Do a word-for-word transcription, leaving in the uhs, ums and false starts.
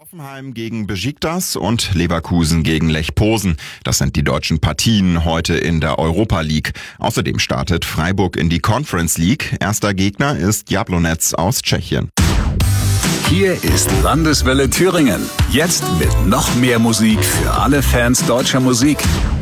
Hoffenheim gegen Besiktas und Leverkusen gegen Lech Posen. Das sind die deutschen Partien heute in der Europa League. Außerdem startet Freiburg in die Conference League. Erster Gegner ist Jablonec aus Tschechien. Hier ist Landeswelle Thüringen. Jetzt mit noch mehr Musik für alle Fans deutscher Musik.